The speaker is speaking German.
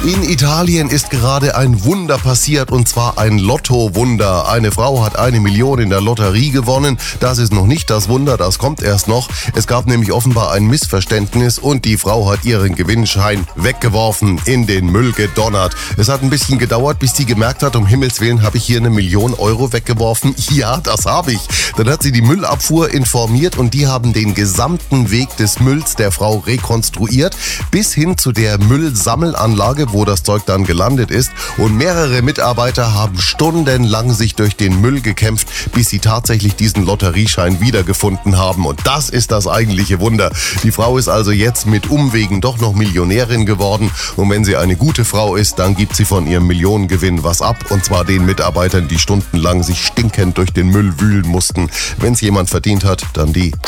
In Italien ist gerade ein Wunder passiert, und zwar ein Lotto-Wunder. Eine Frau hat 1 Million in der Lotterie gewonnen. Das ist noch nicht das Wunder, das kommt erst noch. Es gab nämlich offenbar ein Missverständnis und die Frau hat ihren Gewinnschein weggeworfen, in den Müll gedonnert. Es hat ein bisschen gedauert, bis sie gemerkt hat, um Himmels Willen, habe ich hier 1 Million Euro weggeworfen? Ja, das habe ich. Dann hat sie die Müllabfuhr informiert und die haben den gesamten Weg des Mülls der Frau rekonstruiert, bis hin zu der Müllsammelanlage, wo das Zeug dann gelandet ist. Und mehrere Mitarbeiter haben stundenlang sich durch den Müll gekämpft, bis sie tatsächlich diesen Lotterieschein wiedergefunden haben. Und das ist das eigentliche Wunder. Die Frau ist also jetzt mit Umwegen doch noch Millionärin geworden. Und wenn sie eine gute Frau ist, dann gibt sie von ihrem Millionengewinn was ab. Und zwar den Mitarbeitern, die stundenlang sich stinkend durch den Müll wühlen mussten. Wenn es jemand verdient hat, dann die.